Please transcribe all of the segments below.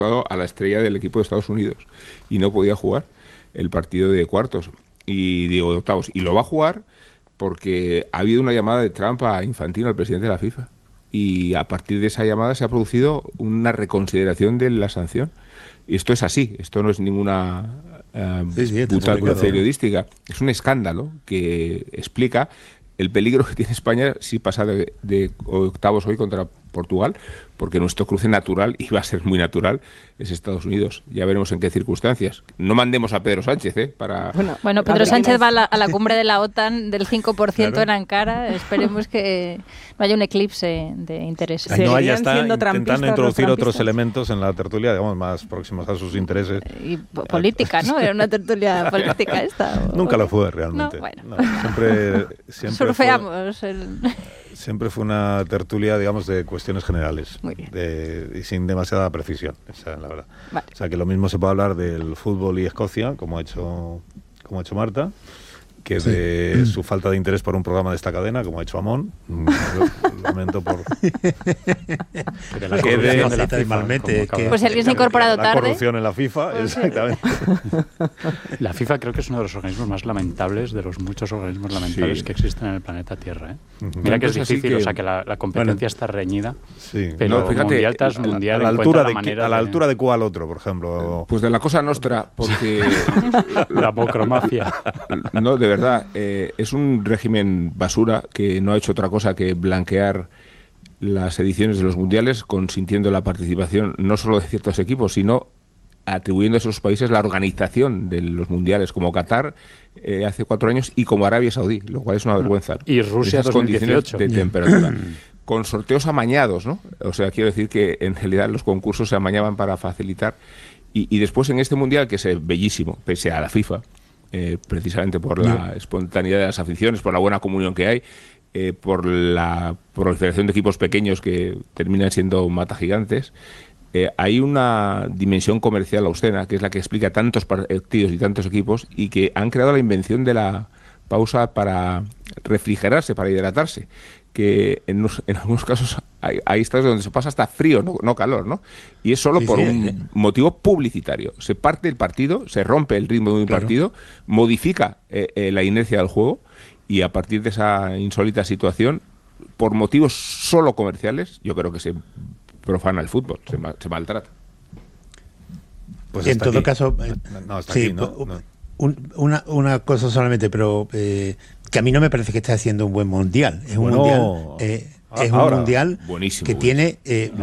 a la estrella del equipo de Estados Unidos y no podía jugar el partido de cuartos y digo de octavos. Y lo va a jugar porque ha habido una llamada de Trump a Infantino, al presidente de la FIFA. Y a partir de esa llamada se ha producido una reconsideración de la sanción. Y esto es así, esto no es ninguna puta periodística. Es un escándalo que explica el peligro que tiene España si pasa de octavos hoy contra Portugal, porque nuestro cruce natural, y va a ser muy natural, es Estados Unidos. Ya veremos en qué circunstancias. No mandemos a Pedro Sánchez, para... Bueno, Pedro Sánchez va a la cumbre de la OTAN del 5% claro. En Ankara. Esperemos que no haya un eclipse de interés. No, ya está intentando introducir otros elementos en la tertulia, digamos, más próximos a sus intereses. Y política, ¿no? Era una tertulia política esta. Nunca lo fue, realmente. No, bueno. No, siempre surfeamos. Siempre fue una tertulia, digamos, de cuestiones generales y sin demasiada precisión, esa es la verdad. Vale. O sea, que lo mismo se puede hablar del fútbol y Escocia, como ha hecho Marta, que de su falta de interés por un programa de esta cadena, como ha hecho Amón. Lo lamento por... Pero la corrupción de la FIFA, pues si alguien se ha incorporado tarde... La corrupción en la FIFA, exactamente. La FIFA creo que es uno de los organismos más lamentables, de los muchos organismos lamentables que existen en el planeta Tierra. Mira que es difícil, o sea, que la competencia está reñida, pero no, fíjate, mundial tras mundial a la altura de cuál otro, por ejemplo. Pues de la Cosa Nostra, porque... la mocromafia. No, de verdad, es un régimen basura que no ha hecho otra cosa que blanquear las ediciones de los mundiales, consintiendo la participación no solo de ciertos equipos, sino atribuyendo a esos países la organización de los mundiales, como Qatar hace 4 años y como Arabia Saudí, lo cual es una vergüenza. Y Rusia 2018. De temperatura. Con sorteos amañados, ¿no? O sea, quiero decir que en realidad los concursos se amañaban para facilitar. Y después en este mundial, que es bellísimo, pese a la FIFA, precisamente por la espontaneidad de las aficiones, por la buena comunión que hay, por la proliferación de equipos pequeños que terminan siendo matagigantes, hay una dimensión comercial obscena, que es la que explica tantos partidos y tantos equipos, y que han creado la invención de la pausa para refrigerarse, para hidratarse, que en algunos casos hay estados donde se pasa hasta frío, no calor, ¿no? Y es solo por un motivo publicitario. Se parte el partido, se rompe el ritmo de un partido, modifica la inercia del juego, y a partir de esa insólita situación, por motivos solo comerciales, yo creo que se profana el fútbol, se maltrata. Pues en todo caso, una cosa solamente, pero que a mí no me parece que esté haciendo un buen mundial. Es un mundial... Es un mundial que tiene es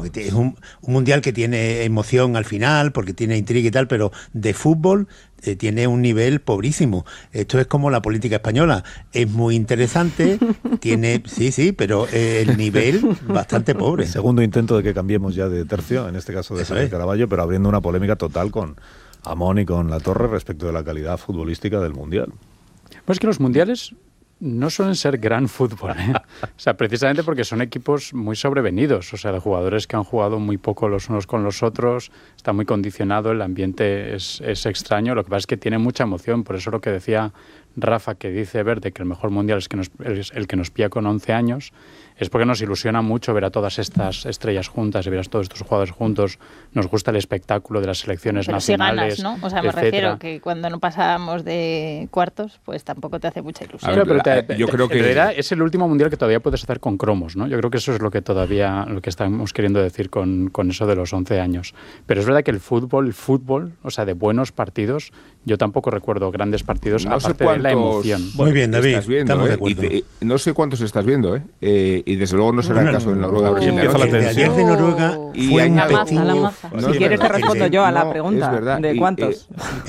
un mundial que tiene emoción al final porque tiene intriga y tal, pero de fútbol tiene un nivel pobrísimo. Esto es como la política española, es muy interesante, tiene pero el nivel bastante pobre. Segundo intento de que cambiemos ya de tercio, en este caso de Javier Caraballo, pero abriendo una polémica total con Amón y con Latorre respecto de la calidad futbolística del mundial. Pues que los mundiales no suelen ser gran fútbol, O sea, precisamente porque son equipos muy sobrevenidos, o sea, de jugadores que han jugado muy poco los unos con los otros, está muy condicionado, el ambiente es extraño, lo que pasa es que tiene mucha emoción, por eso lo que decía Rafa, que dice Verde que el mejor mundial es el que nos pilla con 11 años, es porque nos ilusiona mucho ver a todas estas estrellas juntas y ver a todos estos jugadores juntos. Nos gusta el espectáculo de las selecciones nacionales. Si ganas, ¿no? O sea, me refiero que cuando no pasábamos de cuartos, pues tampoco te hace mucha ilusión. Yo creo que en realidad es el último mundial que todavía puedes hacer con cromos, ¿no? Yo creo que eso es lo que estamos queriendo decir con eso de los 11 años. Pero es verdad que el fútbol, o sea, de buenos partidos, yo tampoco recuerdo grandes partidos, aparte de la emoción. Muy bien, David, estamos de acuerdo. No sé cuántos estás viendo, y desde luego no será el caso de Noruega. Empieza la tensión. Ayer de Noruega fue un pepino. Si quieres te respondo yo a la pregunta de cuántos.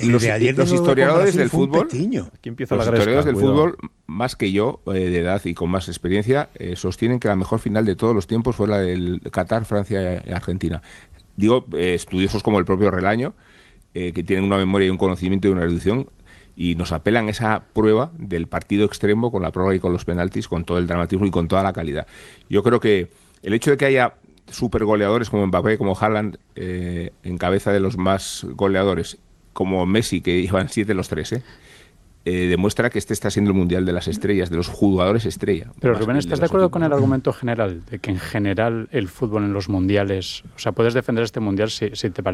Los historiadores del fútbol, aquí empieza los la historiadores del fútbol, más que yo, de edad y con más experiencia, sostienen que la mejor final de todos los tiempos fue la del Qatar, Francia y Argentina. Digo, estudiosos como el propio Relaño, que tienen una memoria y un conocimiento y una erudición, y nos apelan esa prueba del partido extremo con la prórroga y con los penaltis, con todo el dramatismo y con toda la calidad. Yo creo que el hecho de que haya supergoleadores como Mbappé, como Haaland, en cabeza de los más goleadores, como Messi, que iban 7 los 3, demuestra que este está siendo el mundial de las estrellas, de los jugadores estrella. Pero Rubén, ¿estás de acuerdo con el argumento general de que en general el fútbol en los mundiales, o sea, puedes defender este mundial si te parece